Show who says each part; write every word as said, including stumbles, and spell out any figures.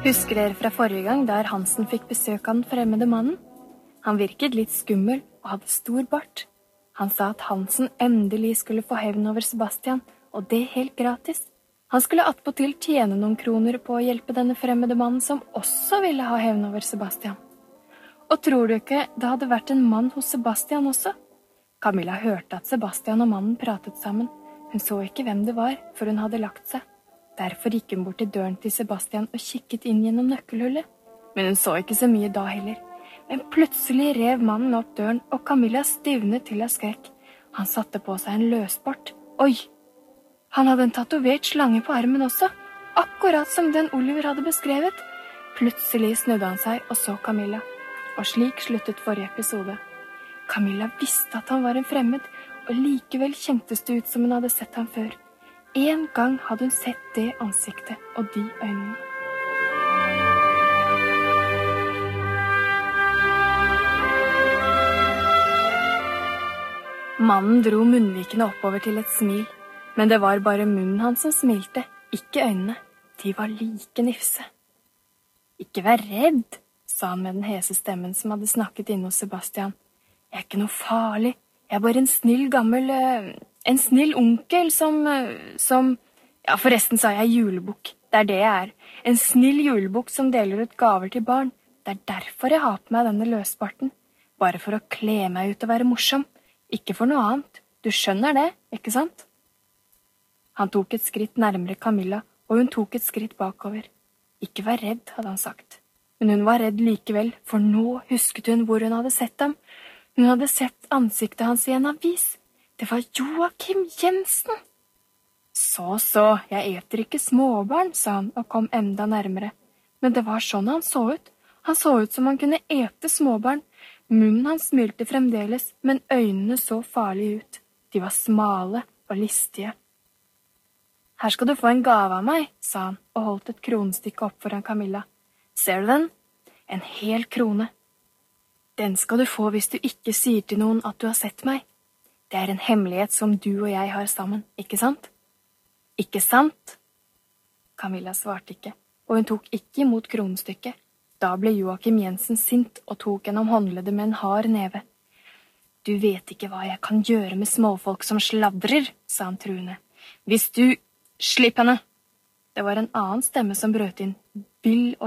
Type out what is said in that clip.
Speaker 1: Husker dere fra forrige gang der Hansen fikk besøk av den fremmede mannen? Han virket litt skummel og hadde stor bart. Han sa at Hansen endelig skulle få hevn over Sebastian, og det helt gratis. Han skulle attpåtil tjene noen kroner på å hjelpe denne fremmede mannen som også ville ha hevn over Sebastian. Og tror du ikke det hadde vært en mann hos Sebastian også? Camilla hørte at Sebastian og mannen pratet sammen. Hun så ikke hvem det var, for hun hadde lagt seg. Derfor gikk hun bort til døren til Sebastian og kikket inn gjennom nøkkelhullet. Men hun så ikke så mye da heller. Men plutselig rev mannen opp døren, og Camilla stivnet til av skrekk. Han satte på seg en løsbart. Oi! Han hadde en tatovert slange på armen også, akkurat som den Oliver hadde beskrevet. Plutselig snudde han seg og så Camilla. Og slik sluttet forrige episode. Camilla visste at han var en fremmed, og likevel kjentes det ut som hun hadde sett ham før. En gang hadde hun sett det ansiktet og de øynene. Mannen dro munnvikene oppover til et smil, men det var bare munnen hans som smilte, ikke øynene. De var like nifse. Ikke vær redd, sa han med den hese stemmen som hadde snakket inne hos Sebastian. Jeg er ikke noe farlig, jeg er bare en snill gammel, en snill onkel som, som, ja forresten sa jeg julebukk, det er det jeg er. En snill julebukk som deler ut gaver til barn. Det er derfor jeg har på meg denne løsbarten, bare for å kle meg ut og være morsom. Ikke for noe annet. Du skjønner det, ikke sant? Han tok et skritt nærmere Camilla, og hun tok et skritt bakover. Ikke vær redd, hadde han sagt. Men hun var redd likevel, for nå husket hun hvor hun hadde sett ham. Hun hadde sett ansiktet hans i en avis. Det var Joakim Jensen. Så, så, jeg eter ikke småbarn, sa han og kom enda nærmere. Men det var sånn han så ut. Han så ut som han kunne ete småbarn. Munnen hans smilte fremdeles, men øynene så farlige ut. De var smale og listige. Her skal du få en gave av meg, sa han og holdt et kronstykke opp foran Camilla. Ser du den? En hel krone. Den skal du få hvis du ikke sier til noen at du har sett meg. Det er en hemmelighet som du og jeg har sammen, ikke sant? Ikke sant? Camilla svarte ikke, og hun tok ikke imot kronestykket. Da ble Joakim Jensen sint og tok henne om håndleddet med en hard neve. Du vet ikke hva jeg kan gjøre med småfolk som sladrer, sa han truende. Hvis du... Slipp henne! Det var en annen stemme som brøt inn. Bill og